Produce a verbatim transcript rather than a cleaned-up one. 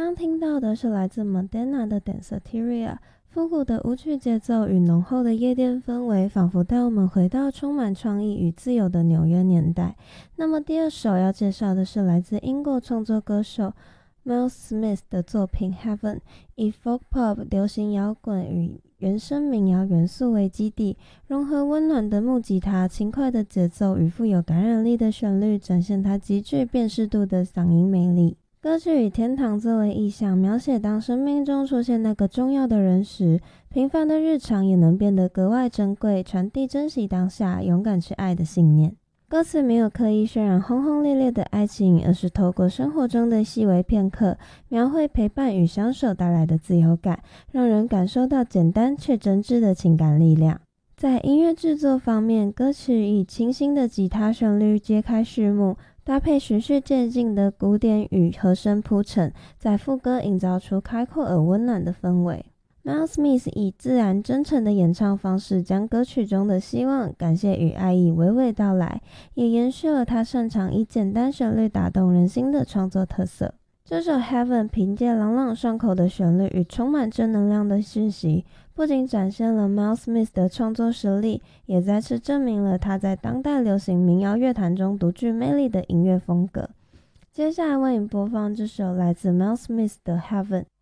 刚听到的是来自 Madonna 的 Danceteria， 复古的舞曲节奏与浓厚的夜店氛围，仿佛带我们回到充满创意与自由的纽约年代。那么第二首要介绍的是来自英国创作歌手 Miles Smith 的作品 Heaven， 以 folk pop 流行摇滚与原声民谣元素为基地，融合温暖的木吉他、轻快的节奏与富有感染力的旋律，展现它极具辨识度的嗓音魅力。歌曲以天堂作为意象，描写当生命中出现那个重要的人时，平凡的日常也能变得格外珍贵，传递珍惜当下、勇敢去爱的信念。歌词没有刻意渲染轰轰烈烈的爱情，而是透过生活中的细微片刻，描绘陪伴与相守带来的自由感，让人感受到简单却真挚的情感力量。在音乐制作方面，歌曲以清新的吉他旋律揭开序幕，搭配循序渐进的鼓点与和声铺陈，在副歌营造出开阔而温暖的氛围。Miles Smith 以自然真诚的演唱方式，将歌曲中的希望、感谢与爱意娓娓道来，也延续了他擅长以简单旋律打动人心的创作特色。这首 Heaven 凭借朗朗上口的旋律与充满正能量的讯息，不仅展现了 Miles Smith 的创作实力，也再次证明了他在当代流行民谣乐坛中独具魅力的音乐风格。接下来为你播放这首来自 Miles Smith 的 Heaven。